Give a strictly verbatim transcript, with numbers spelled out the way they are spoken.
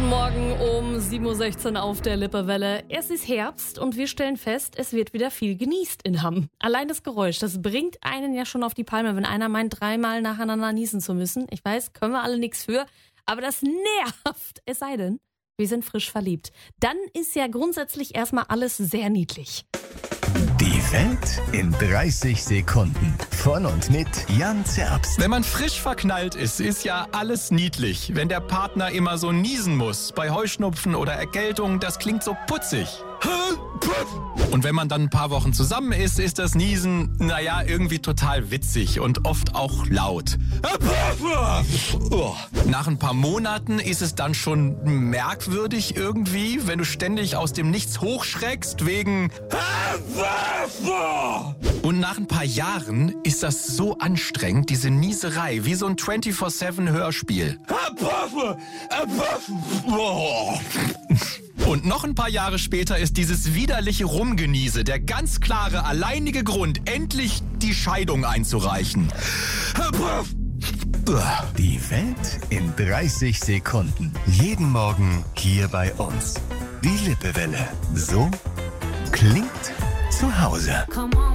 Guten Morgen um sieben Uhr sechzehn auf der Lippewelle. Es ist Herbst und wir stellen fest, es wird wieder viel genießt in Hamm. Allein das Geräusch, das bringt einen ja schon auf die Palme, wenn einer meint, dreimal nacheinander niesen zu müssen. Ich weiß, können wir alle nichts für, aber das nervt. Es sei denn, wir sind frisch verliebt. Dann ist ja grundsätzlich erstmal alles sehr niedlich. Die Welt in dreißig Sekunden. Von und mit Jan Zerbst. Wenn man frisch verknallt ist, ist ja alles niedlich. Wenn der Partner immer so niesen muss, bei Heuschnupfen oder Erkältung, das klingt so putzig. Und wenn man dann ein paar Wochen zusammen ist, ist das Niesen, naja, irgendwie total witzig und oft auch laut. Nach ein paar Monaten ist es dann schon merkwürdig irgendwie, wenn du ständig aus dem Nichts hochschreckst wegen... Und nach ein paar Jahren ist das so anstrengend, diese Nieserei, wie so ein vierundzwanzig sieben Hörspiel. Und noch ein paar Jahre später ist dieses widerliche Rumgeniese der ganz klare, alleinige Grund, endlich die Scheidung einzureichen. Die Welt in dreißig Sekunden. Jeden Morgen hier bei uns. Die Lippewelle. So klingt zu Hause.